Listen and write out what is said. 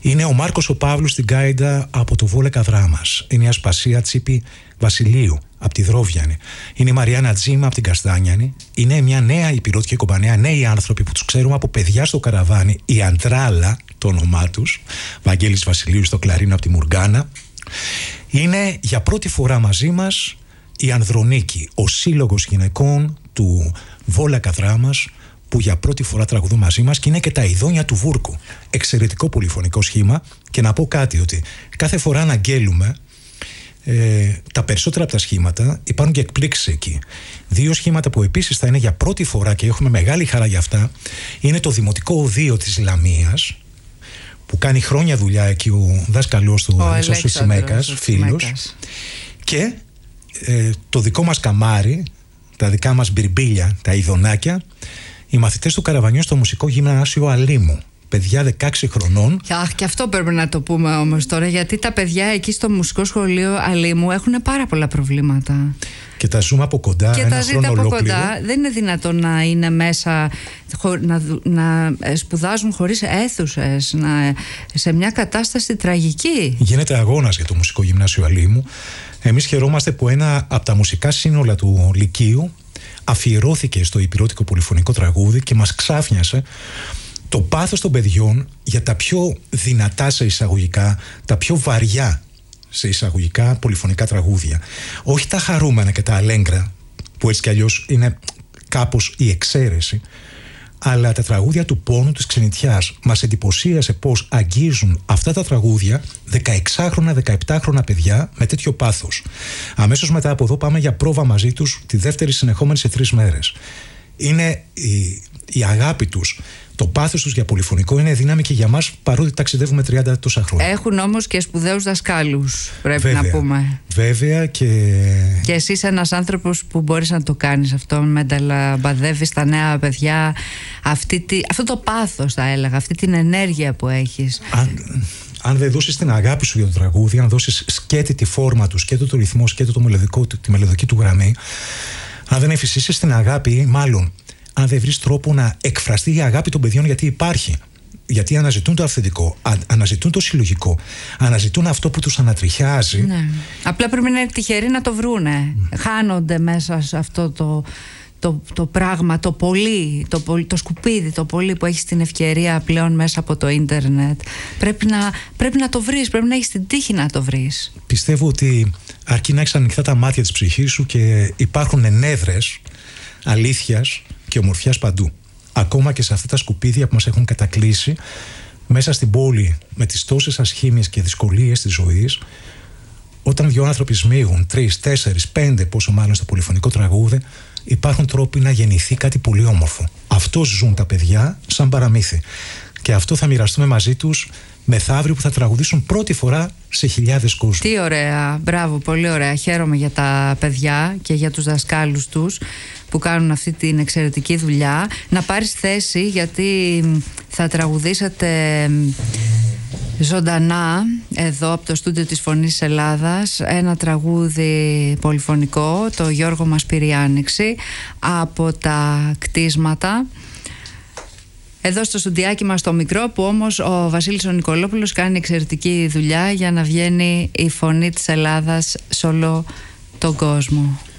Είναι ο Μάρκος ο Παύλος στην Κάιντα από το Βόλεκα Δράμας. Είναι η Ασπασία Τσίπη Βασιλείου από τη Δρόβιανη. Είναι η Μαριάννα Τζίμα από την Καστάνιανη. Είναι μια νέα υπηρώτικη κομπανία, νέοι άνθρωποι που τους ξέρουμε από παιδιά στο καραβάνι. Η Αντράλα, το όνομά τους. Βαγγέλης Βασιλείου στο κλαρίνο από τη Μουργκάνα. Είναι για πρώτη φορά μαζί μας η Ανδρονίκη, ο σύλλογος γυναικών του Βόλεκα Δράμας, που για πρώτη φορά τραγουδούν μαζί μας, και είναι και τα Ειδόνια του Βούρκου. Εξαιρετικό πολυφωνικό σχήμα. Και να πω κάτι, ότι κάθε φορά αναγγέλουμε τα περισσότερα από τα σχήματα, υπάρχουν και εκπλήξεις εκεί. 2 σχήματα που επίσης θα είναι για πρώτη φορά και έχουμε μεγάλη χαρά για αυτά είναι το Δημοτικό Οδείο της Λαμίας, που κάνει χρόνια δουλειά εκεί ο δάσκαλός του Αλέξανδρος Σιμέκας, φίλος, και το δικό μας καμάρι, τα δικά μας μπιρμπίλια, τα ειδονάκια, οι μαθητές του Καραβανιού στο Μουσικό Γυμνάσιο Αλήμου. Παιδιά 16 χρονών. Και αυτό πρέπει να το πούμε όμως τώρα, γιατί τα παιδιά εκεί στο Μουσικό Σχολείο Αλήμου έχουν πάρα πολλά προβλήματα. Και τα ζούμε από κοντά. Και τα ζείτε από κοντά. Δεν είναι δυνατόν να είναι μέσα, να σπουδάζουν χωρίς αίθουσες, σε μια κατάσταση τραγική. Γίνεται αγώνας για το Μουσικό Γυμνάσιο Αλήμου. Εμείς χαιρόμαστε που ένα από τα μουσικά σύνολα του Λυκείου αφιερώθηκε στο υπηρώτικο πολυφωνικό τραγούδι και μας ξάφνιασε το πάθος των παιδιών για τα πιο δυνατά σε εισαγωγικά, τα πιο βαριά σε εισαγωγικά πολυφωνικά τραγούδια. Όχι τα χαρούμενα και τα αλέγκρα, που έτσι κι αλλιώς είναι κάπως η εξαίρεση, αλλά τα τραγούδια του πόνου, της ξενιτιάς. Μας εντυπωσίασε πως αγγίζουν αυτά τα τραγούδια 16χρονα, 17χρονα παιδιά με τέτοιο πάθος. Αμέσως μετά από εδώ πάμε για πρόβα μαζί τους, τη δεύτερη συνεχόμενη σε 3 μέρες. Είναι η αγάπη τους, το πάθος τους για πολυφωνικό είναι δύναμη και για μας, παρότι ταξιδεύουμε 30 τόσα χρόνια. Έχουν όμως και σπουδαίους δασκάλους, πρέπει να πούμε. Βέβαια και εσύ είσαι ένας άνθρωπος που μπορείς να το κάνεις αυτό, μεταλαμπαδεύεις τα νέα παιδιά αυτό το πάθος, θα έλεγα, αυτή την ενέργεια που έχεις. Αν δεν δώσεις την αγάπη σου για το τραγούδι, αν δώσεις σκέτη τη φόρμα του, σκέτο το ρυθμό, σκέτο τη μελωδική του γραμμή, αν δεν εμφυσίσεις την αγάπη, μάλλον αν δεν βρεις τρόπο να εκφραστεί η αγάπη των παιδιών, γιατί υπάρχει. Γιατί αναζητούν το αυθεντικό, αναζητούν το συλλογικό, αναζητούν αυτό που τους ανατριχιάζει. Ναι. Απλά πρέπει να είναι τυχεροί να το βρούνε. Χάνονται μέσα σε αυτό το πράγμα, το σκουπίδι, το πολύ που έχεις την ευκαιρία πλέον μέσα από το ίντερνετ. Πρέπει να το βρεις, πρέπει να έχεις την τύχη να το βρεις. Πιστεύω ότι αρκεί να έχεις ανοιχτά τα μάτια της ψυχής σου και υπάρχουν ενέδρες αλήθειας και ομορφιάς παντού. Ακόμα και σε αυτά τα σκουπίδια που μας έχουν κατακλείσει μέσα στην πόλη, με τις τόσες ασχήμιες και δυσκολίες της ζωής, όταν 2 άνθρωποι σμίγουν, 3, 4, 5, πόσο μάλλον στο πολυφωνικό τραγούδι, υπάρχουν τρόποι να γεννηθεί κάτι πολύ όμορφο. Αυτό ζουν τα παιδιά σαν παραμύθι. Και αυτό θα μοιραστούμε μαζί τους μεθαύριο, που θα τραγουδήσουν πρώτη φορά σε χιλιάδες κόσμου. Τι ωραία, μπράβο, πολύ ωραία. Χαίρομαι για τα παιδιά και για τους δασκάλους τους που κάνουν αυτή την εξαιρετική δουλειά. Να πάρεις θέση, γιατί θα τραγουδήσετε ζωντανά εδώ από το στούντιο της Φωνής Ελλάδας ένα τραγούδι πολυφωνικό, το Γιώργο μας πήρε η Άνοιξη, από τα Κτίσματα. Εδώ στο στουντιάκι μας το μικρό, που όμως ο Βασίλης ο Νικολόπουλος κάνει εξαιρετική δουλειά για να βγαίνει η φωνή της Ελλάδας σε όλο τον κόσμο.